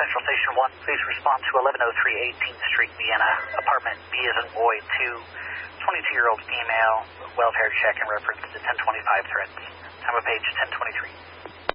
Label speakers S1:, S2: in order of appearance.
S1: Central Station 1, please respond to 1103 18th Street, Vienna, apartment B as in boy 2, 22-year-old female, welfare check in reference to 1025 threats. Time of page 1023.